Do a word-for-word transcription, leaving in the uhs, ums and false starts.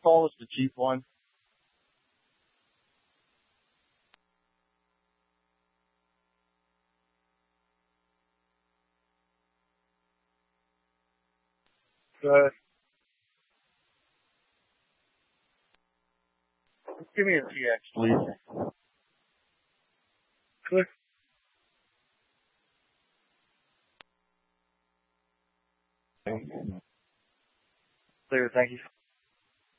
tallest, the cheap one. Good. Give me a T X, please. Good. Clear, thank you.